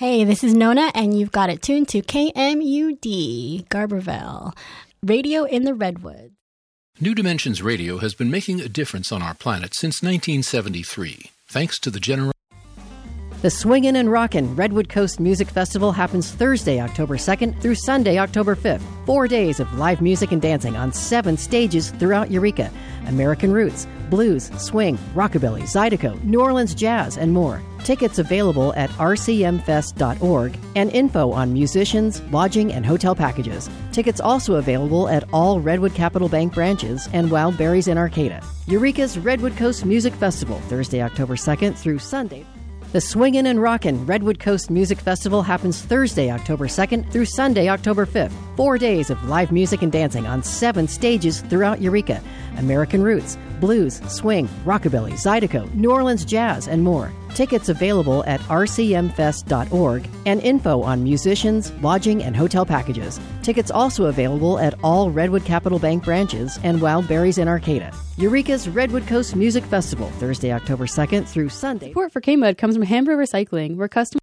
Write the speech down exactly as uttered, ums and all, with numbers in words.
Hey, this is Nona, and you've got it tuned to K M U D, Garberville, radio in the Redwoods. New Dimensions Radio has been making a difference on our planet since nineteen seventy-three, thanks to the generosity. The Swingin' and Rockin' Redwood Coast Music Festival happens Thursday, October second through Sunday, October fifth. Four days of live music and dancing on seven stages throughout Eureka. American roots, blues, swing, rockabilly, zydeco, New Orleans jazz, and more. Tickets available at r c m fest dot org and info on musicians, lodging, and hotel packages. Tickets also available at all Redwood Capital Bank branches and Wild Berries in Arcata. Eureka's Redwood Coast Music Festival, Thursday, October second through Sunday. The Swingin' and Rockin' Redwood Coast Music Festival happens Thursday, October second through Sunday, October fifth. Four days of live music and dancing on seven stages throughout Eureka. American roots, blues, swing, rockabilly, zydeco, New Orleans jazz, and more. Tickets available at r c m fest dot org and info on musicians, lodging, and hotel packages. Tickets also available at all Redwood Capital Bank branches and Wild Berries in Arcata. Eureka's Redwood Coast Music Festival, Thursday, October second through Sunday. Support for K-Mud comes from Hambro Recycling, where customers